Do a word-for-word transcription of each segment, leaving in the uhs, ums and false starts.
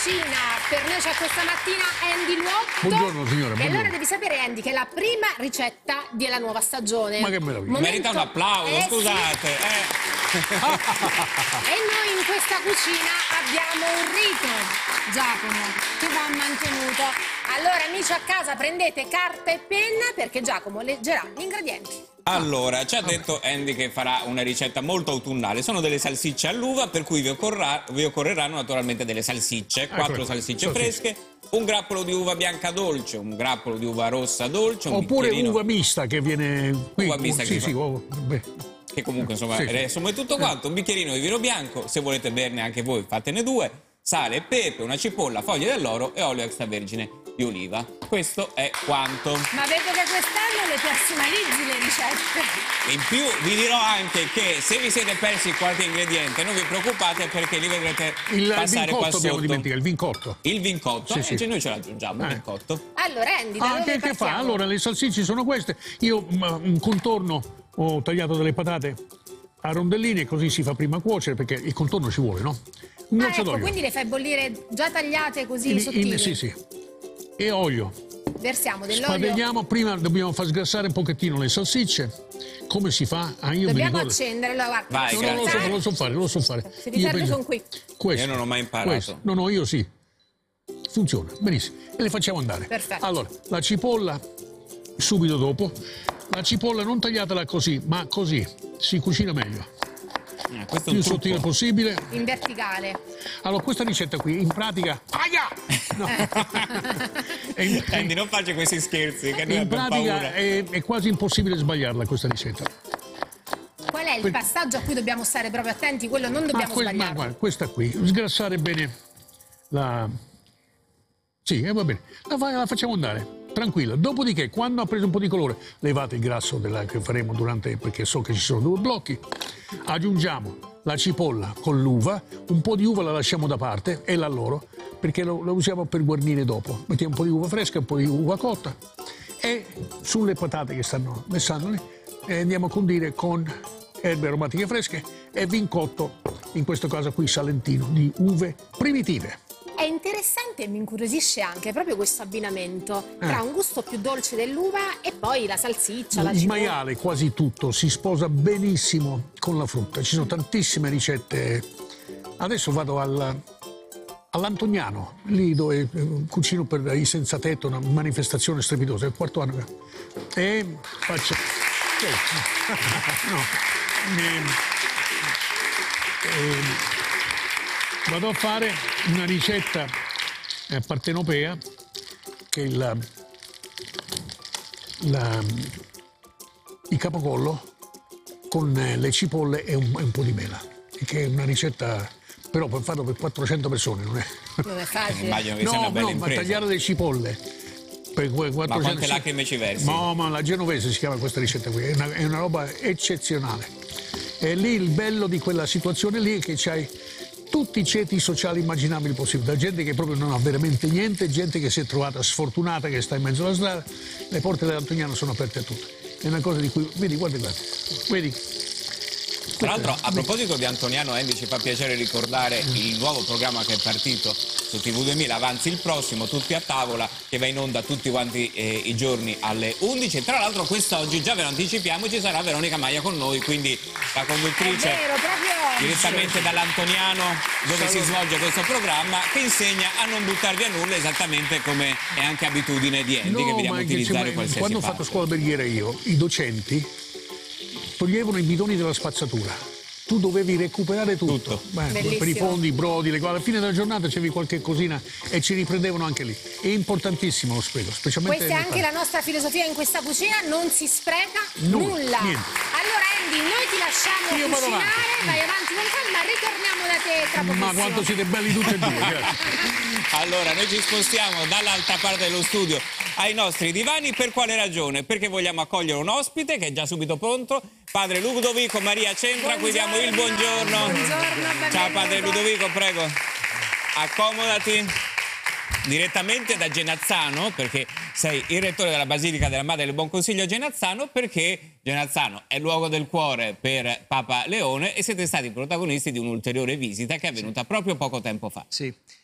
cucina. Per noi c'è questa mattina Andy Luotto. Buongiorno signora. E allora devi sapere, Andy, che è la prima ricetta della nuova stagione. Ma che meraviglia. Momento... Merita un applauso, eh, scusate. Sì. Eh. E noi in questa cucina abbiamo un rito, Giacomo, che va mantenuto. Allora, amici a casa, prendete carta e penna perché Giacomo leggerà gli ingredienti. Allora, ci ha detto Andy che farà una ricetta molto autunnale. Sono delle salsicce all'uva, per cui vi, occorrà, vi occorreranno naturalmente delle salsicce, quattro salsicce fresche, un grappolo di uva bianca dolce, un grappolo di uva rossa dolce, un oppure bicchierino... uva mista che viene qui. Uva mista sì, che sì, fa... oh, beh. che comunque insomma sì, riassume sì. tutto quanto, un bicchierino di vino bianco, se volete berne anche voi fatene due, sale, pepe, una cipolla, foglie dell'oro e olio extravergine di oliva. Questo è quanto. Ma vedo che quest'anno le personalizzi le ricette. In più vi dirò anche che se vi siete persi qualche ingrediente non vi preoccupate perché li vedrete il passare qua abbiamo sotto. dimenticato, il vincotto. Il vincotto, sì, e sì. cioè noi ce l'aggiungiamo, eh. il vincotto. Allora Andy, da ah, dove che, che fa? Allora le salsicce sono queste, io un contorno ho tagliato delle patate a rondellini, così si fa prima a cuocere perché il contorno ci vuole, no? Un ah, goccio ecco, d'olio. quindi le fai bollire già tagliate così in, sottili. in, sì, sì. E olio. Versiamo dell'olio. Spadeggiamo, prima dobbiamo far sgrassare un pochettino le salsicce. Come si fa? Ah, io Dobbiamo mi ricordo. accendere, guarda. Vai, no, no, lo so, lo so fare, lo so fare. Se ti Io serve penso- sono qui. Questo, Io non ho mai imparato. questo. No, no, io sì. Funziona, benissimo. E le facciamo andare. Perfetto. Allora, la cipolla subito dopo. La cipolla non tagliatela così, ma così. Si cucina meglio. Eh, questo è Più un sottile trucco. possibile. In verticale. Allora, questa ricetta qui, in pratica... Aia! No. È in- Andy, non faccia questi scherzi che noi in abbiamo pratica paura. è, è quasi impossibile sbagliarla questa ricetta. Qual è il Que- passaggio a cui dobbiamo stare proprio attenti? Quello non dobbiamo ma, que- ma sbagliare. guarda, questa qui, sgrassare bene la... Sì, eh, va bene, la, fa- la facciamo andare, tranquilla. Dopodiché, quando ha preso un po' di colore, levate il grasso della, che faremo durante, perché so che ci sono due blocchi, aggiungiamo la cipolla con l'uva, un po' di uva la lasciamo da parte e l'alloro, perché lo, lo usiamo per guarnire dopo. Mettiamo un po' di uva fresca, un po' di uva cotta e sulle patate che stanno messando lì eh, andiamo a condire con erbe aromatiche fresche e vincotto, in questo caso qui salentino, di uve primitive. È interessante e mi incuriosisce anche proprio questo abbinamento tra Eh. un gusto più dolce dell'uva e poi la salsiccia, la Il cipolla. maiale, quasi tutto, si sposa benissimo con la frutta. Ci sono tantissime ricette. Adesso vado al, all'Antoniano, lì dove eh, cucino per i senza tetto, una manifestazione strepitosa, è il quarto anno. che- E faccio... no. Ehm, ehm, vado a fare una ricetta eh, partenopea che è il, la- il capocollo con eh, le cipolle e un, e un po' di mela, che è una ricetta, però per farlo per quattrocento persone non è... Non è facile. Immagino che sia No, una bella no, ma impresa. tagliare le cipolle per que- Ma quattrocento quante lacrime ci versi? No, ma la genovese si chiama questa ricetta qui, è una, è una roba eccezionale. E lì il bello di quella situazione lì è che c'hai tutti i ceti sociali immaginabili possibili, da gente che proprio non ha veramente niente, gente che si è trovata sfortunata, che sta in mezzo alla strada. Le porte dell'Antoniano sono aperte a tutti. È una cosa di cui, vedi, guarda, guarda, vedi. Tra l'altro, a proposito di Antoniano, Andy, ci fa piacere ricordare il nuovo programma che è partito su T V duemila, avanzi il prossimo, Tutti a tavola, che va in onda tutti quanti eh, i giorni alle undici. E tra l'altro quest'oggi, già ve lo anticipiamo, ci sarà Veronica Maia con noi, quindi la conduttrice È vero, proprio oggi. direttamente dall'Antoniano, dove si svolge questo programma, che insegna a non buttar via nulla, esattamente come è anche abitudine di Andy, che vediamo ma che utilizzare c'è- qualsiasi quando ho parte. fatto scuola alberghiera io, i docenti toglievano i bidoni della spazzatura. Tu dovevi recuperare tutto, Tutto. Beh, per i Bellissimo. fondi, i brodi, le cose. Alla fine della giornata c'avevi qualche cosina e ci riprendevano anche lì. È importantissimo lo spreco, specialmente Questa è nel anche fare- la nostra filosofia in questa cucina, non si spreca Nulla, nulla. niente. Allora Andy, noi ti lasciamo Io vado cucinare, avanti. vai avanti con calma, ritorniamo da te tra pochissimo. Ma quanto siete belli tutti e due, grazie. Allora, noi ci spostiamo dall'altra parte dello studio ai nostri divani. Per quale ragione? Perché vogliamo accogliere un ospite che è già subito pronto, padre Ludovico Maria Centra, a cui diamo il buongiorno. Buongiorno, Ciao padre benvenuto. Ludovico, prego. Accomodati. Direttamente da Genazzano, perché sei il rettore della Basilica della Madre del Buon Consiglio a Genazzano, perché Genazzano è luogo del cuore per Papa Leone e siete stati protagonisti di un'ulteriore visita che è avvenuta proprio poco tempo fa. Sì,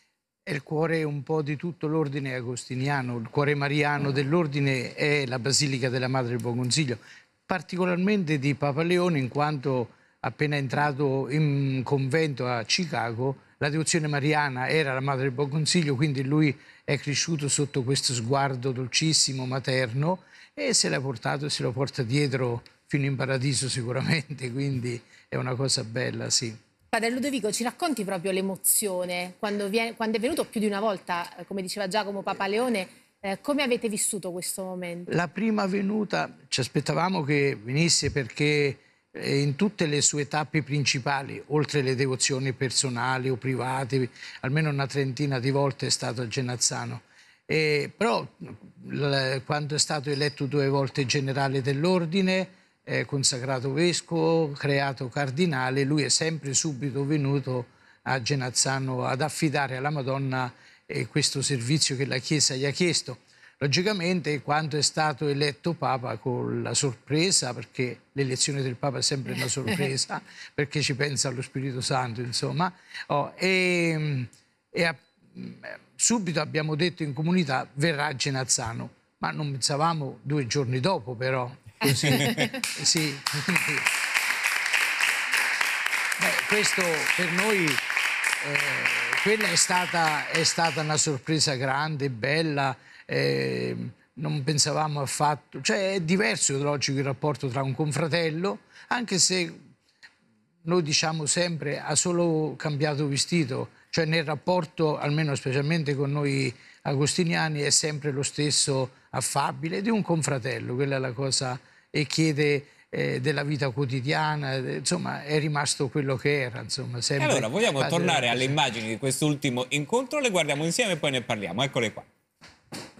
È il cuore un po' di tutto l'ordine agostiniano, il cuore mariano dell'ordine è la Basilica della Madre del Buon Consiglio, particolarmente di Papa Leone, in quanto appena entrato in convento a Chicago, la devozione mariana era la Madre del Buon Consiglio, quindi lui è cresciuto sotto questo sguardo dolcissimo, materno, e se l'ha portato e se lo porta dietro fino in paradiso sicuramente, quindi è una cosa bella, sì. Padre Ludovico, ci racconti proprio l'emozione quando, viene- quando è venuto più di una volta, eh, come diceva Giacomo, Papa Leone, eh, come avete vissuto questo momento? La prima venuta ci aspettavamo che venisse perché eh, in tutte le sue tappe principali, oltre le devozioni personali o private, almeno una trentina di volte è stato a Genazzano. E, però l- quando è stato eletto due volte generale dell'ordine, eh, consacrato vescovo, creato cardinale, lui è sempre subito venuto a Genazzano ad affidare alla Madonna eh, questo servizio che la Chiesa gli ha chiesto. Logicamente, quando è stato eletto Papa, con la sorpresa, perché l'elezione del Papa è sempre una sorpresa, perché ci pensa allo Spirito Santo, insomma, oh, e, e a, subito abbiamo detto in comunità verrà a Genazzano, ma non pensavamo due giorni dopo, però. Così, sì. Beh, questo per noi, eh, quella è stata, è stata una sorpresa grande, bella, eh, non pensavamo affatto, cioè è diverso, logico, il rapporto tra un confratello, anche se noi diciamo sempre ha solo cambiato vestito, cioè nel rapporto, almeno specialmente con noi agostiniani, è sempre lo stesso affabile di un confratello, quella è la cosa, e chiede eh, della vita quotidiana, eh, insomma è rimasto quello che era, insomma, E sempre. allora vogliamo padre tornare della alle cosa. immagini di quest'ultimo incontro, le guardiamo insieme e poi ne parliamo, eccole qua.